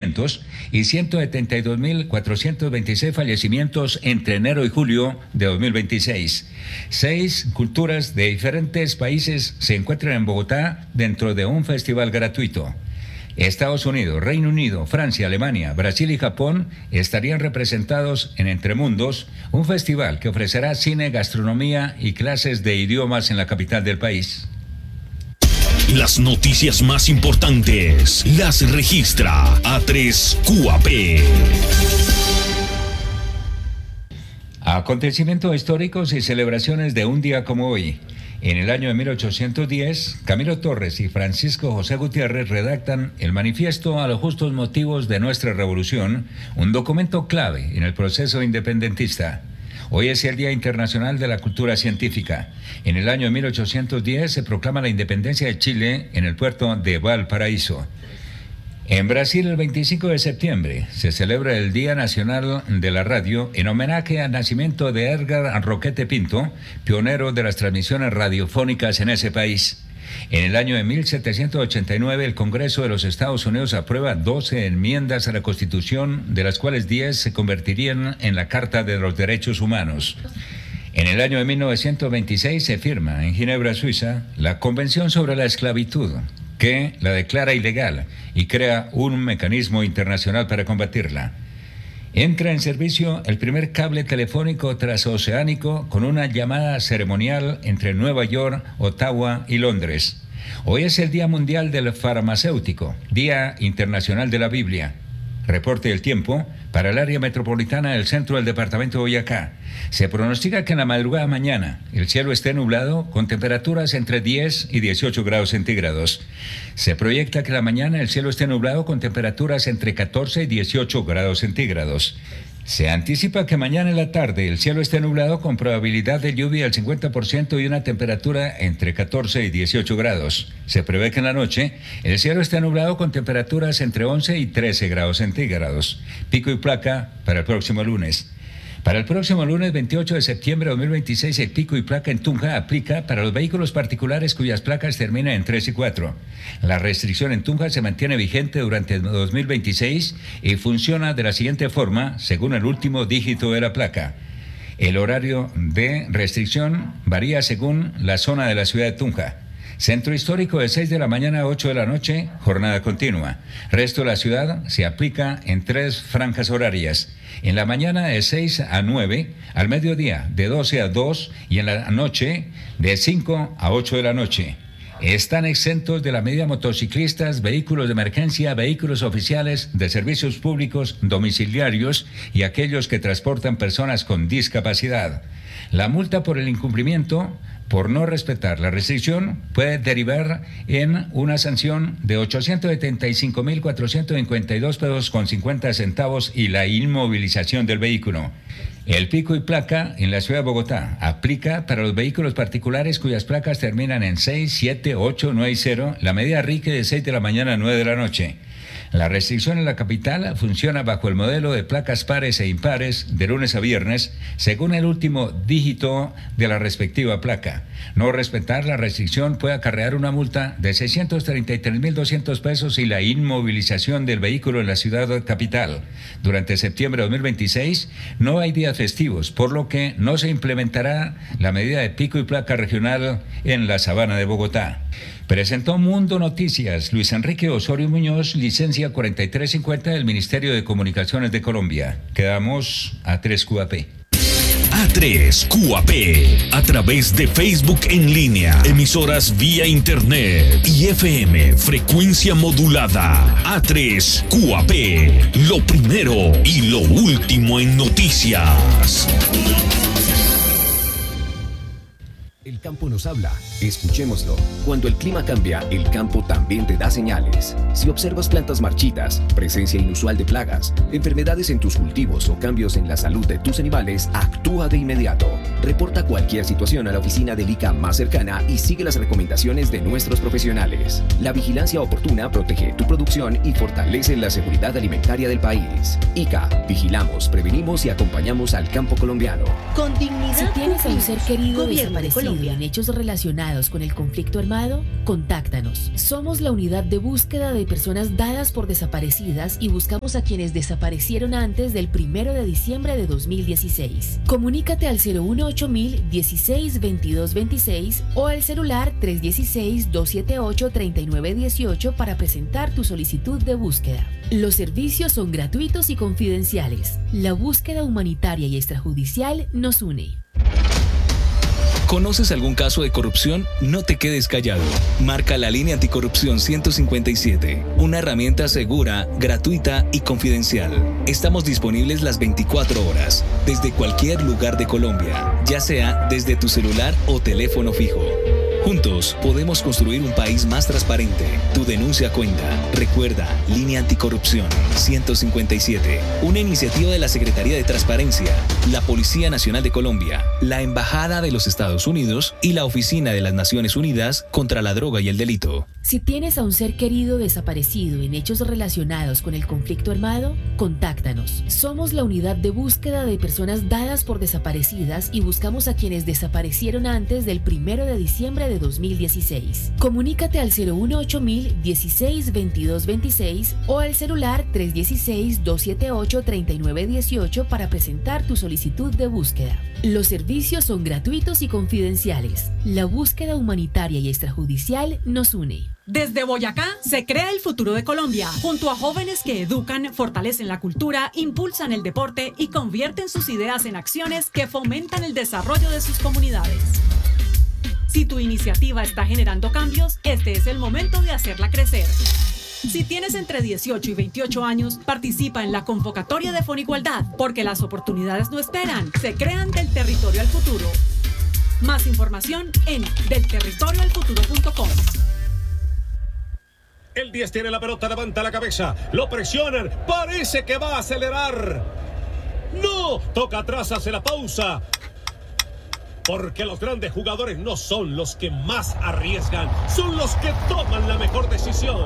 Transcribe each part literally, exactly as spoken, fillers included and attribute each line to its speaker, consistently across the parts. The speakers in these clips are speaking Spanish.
Speaker 1: fallecimientos y ciento setenta y dos mil cuatrocientos veintiséis fallecimientos entre enero y julio de dos mil veintiséis. Seis culturas de diferentes países se encuentran en Bogotá dentro de un festival gratuito. Estados Unidos, Reino Unido, Francia, Alemania, Brasil y Japón estarían representados en Entremundos, un festival que ofrecerá cine, gastronomía y clases de idiomas en la capital del país.
Speaker 2: Las noticias más importantes las registra A tres Q A P.
Speaker 1: Acontecimientos históricos y celebraciones de un día como hoy. En el año de mil ochocientos diez, Camilo Torres y Francisco José Gutiérrez redactan el Manifiesto a los Justos Motivos de Nuestra Revolución, un documento clave en el proceso independentista. Hoy es el Día Internacional de la Cultura Científica. En el año de mil ochocientos diez se proclama la independencia de Chile en el puerto de Valparaíso. En Brasil, el veinticinco de septiembre, se celebra el Día Nacional de la Radio en homenaje al nacimiento de Edgar Roquete Pinto, pionero de las transmisiones radiofónicas en ese país. En el año de mil setecientos ochenta y nueve, el Congreso de los Estados Unidos aprueba doce enmiendas a la Constitución, de las cuales diez se convertirían en la Carta de los Derechos Humanos. En el año de mil novecientos veintiséis se firma en Ginebra, Suiza, la Convención sobre la Esclavitud, que la declara ilegal y crea un mecanismo internacional para combatirla. Entra en servicio el primer cable telefónico transoceánico con una llamada ceremonial entre Nueva York, Ottawa y Londres. Hoy es el Día Mundial del Farmacéutico, Día Internacional de la Biblia. Reporte del tiempo para el área metropolitana del centro del departamento de Boyacá. Se pronostica que en la madrugada de mañana el cielo esté nublado con temperaturas entre diez y dieciocho grados centígrados. Se proyecta que en la mañana el cielo esté nublado con temperaturas entre catorce y dieciocho grados centígrados. Se anticipa que mañana en la tarde el cielo esté nublado con probabilidad de lluvia al cincuenta por ciento y una temperatura entre catorce y dieciocho grados. Se prevé que en la noche el cielo esté nublado con temperaturas entre once y trece grados centígrados. Pico y placa para el próximo lunes. Para el próximo lunes veintiocho de septiembre de dos mil veintiséis, el pico y placa en Tunja aplica para los vehículos particulares cuyas placas terminan en tres y cuatro. La restricción en Tunja se mantiene vigente durante el dos mil veintiséis y funciona de la siguiente forma, según el último dígito de la placa. El horario de restricción varía según la zona de la ciudad de Tunja. Centro histórico de seis de la mañana a ocho de la noche, jornada continua. Resto de la ciudad se aplica en tres franjas horarias. En la mañana de seis a nueve, al mediodía de doce a dos y en la noche de cinco a ocho de la noche. Están exentos de la medida motociclistas, vehículos de emergencia, vehículos oficiales de servicios públicos domiciliarios y aquellos que transportan personas con discapacidad. La multa por el incumplimiento por no respetar la restricción puede derivar en una sanción de ochocientos setenta y cinco mil cuatrocientos cincuenta y dos pesos con cincuenta centavos y la inmovilización del vehículo. El pico y placa en la ciudad de Bogotá aplica para los vehículos particulares cuyas placas terminan en seis, siete, ocho, nueve y cero, la medida R I C de seis de la mañana a nueve de la noche. La restricción en la capital funciona bajo el modelo de placas pares e impares de lunes a viernes, según el último dígito de la respectiva placa. No respetar la restricción puede acarrear una multa de seiscientos treinta y tres mil doscientos pesos y la inmovilización del vehículo en la ciudad capital. Durante septiembre de dos mil veintiséis no hay días festivos, por lo que no se implementará la medida de pico y placa regional en la Sabana de Bogotá. Presentó Mundo Noticias Luis Enrique Osorio Muñoz, licencia cuarenta y tres cincuenta del Ministerio de Comunicaciones de Colombia. Quedamos a tres Q A P.
Speaker 2: A tres Q A P, a través de Facebook en línea, emisoras vía internet y F M, frecuencia modulada. A tres Q A P, lo primero y lo último en noticias.
Speaker 3: El campo nos habla, escuchémoslo. Cuando el clima cambia, el campo también te da señales. Si observas plantas marchitas, presencia inusual de plagas, enfermedades en tus cultivos o cambios en la salud de tus animales, actúa de inmediato. Reporta cualquier situación a la oficina del I C A más cercana y sigue las recomendaciones de nuestros profesionales. La vigilancia oportuna protege tu producción y fortalece la seguridad alimentaria del país. I C A, vigilamos, prevenimos y acompañamos al campo colombiano.
Speaker 4: Con dignidad.
Speaker 5: Si tienes a un ser querido
Speaker 4: Gobierno de
Speaker 5: desaparecido,
Speaker 4: Colombia. Colombia en hechos relacionados con el conflicto armado, contáctanos. Somos la unidad de búsqueda de personas dadas por desaparecidas y buscamos a quienes desaparecieron antes del primero de diciembre de dos mil dieciséis. Comunícate al cero uno ocho mil dieciséis veintidós veintiséis o al celular tres uno seis dos siete ocho tres nueve uno ocho para presentar tu solicitud de búsqueda. Los servicios son gratuitos y confidenciales. La búsqueda humanitaria y extrajudicial nos une.
Speaker 5: ¿Conoces algún caso de corrupción? No te quedes callado. Marca la línea anticorrupción ciento cincuenta y siete, una herramienta segura, gratuita y confidencial. Estamos disponibles las veinticuatro horas, desde cualquier lugar de Colombia, ya sea desde tu celular o teléfono fijo. Juntos podemos construir un país más transparente. Tu denuncia cuenta. Recuerda, Línea Anticorrupción ciento cincuenta y siete, una iniciativa de la Secretaría de Transparencia, la Policía Nacional de Colombia, la Embajada de los Estados Unidos y la Oficina de las Naciones Unidas contra la Droga y el Delito.
Speaker 4: Si tienes a un ser querido desaparecido en hechos relacionados con el conflicto armado, contáctanos. Somos la unidad de búsqueda de personas dadas por desaparecidas y buscamos a quienes desaparecieron antes del primero de diciembre de dos mil dieciséis. Comunícate al cero uno ocho mil dieciséis veintidós veintiséis o al celular tres uno seis dos siete ocho tres nueve uno ocho para presentar tu solicitud de búsqueda. Los servicios son gratuitos y confidenciales. La búsqueda humanitaria y extrajudicial nos une.
Speaker 6: Desde Boyacá se crea el futuro de Colombia, junto a jóvenes que educan, fortalecen la cultura, impulsan el deporte y convierten sus ideas en acciones que fomentan el desarrollo de sus comunidades. Si tu iniciativa está generando cambios, este es el momento de hacerla crecer. Si tienes entre dieciocho y veintiocho años, participa en la convocatoria de Fonigualdad, porque las oportunidades no esperan, se crean del territorio al futuro. Más información en del territorio al futuro punto com.
Speaker 7: El diez tiene la pelota, levanta la cabeza, lo presionan, parece que va a acelerar. No, toca atrás, hace la pausa. Porque los grandes jugadores no son los que más arriesgan, son los que toman la mejor decisión.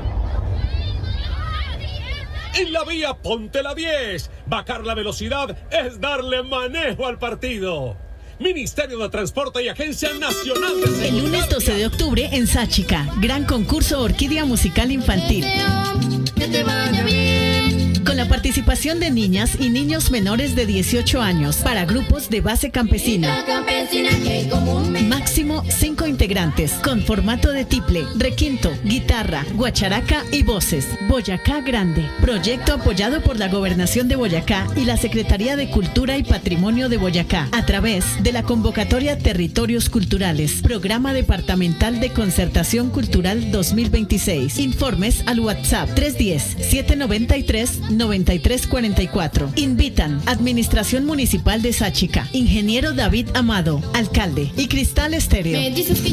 Speaker 7: En la vía, ponte la diez. Bajar la velocidad es darle manejo al partido. Ministerio de Transporte y Agencia Nacional de Seguridad.
Speaker 8: El lunes doce de octubre en Sáchica, gran concurso Orquídea Musical Infantil. Que te vaya bien. Con la participación de niñas y niños menores de dieciocho años para grupos de base campesina. Máximo cinco integrantes con formato de tiple, requinto, guitarra, guacharaca y voces. Boyacá Grande. Proyecto apoyado por la Gobernación de Boyacá y la Secretaría de Cultura y Patrimonio de Boyacá a través de la convocatoria Territorios Culturales, Programa Departamental de Concertación Cultural dos mil veintiséis. Informes al WhatsApp tres uno cero, siete nueve tres, nueve tres cuatro cuatro. Invitan Administración Municipal de Sáchica, Ingeniero David Amado, Alcalde y Cristal Estéreo.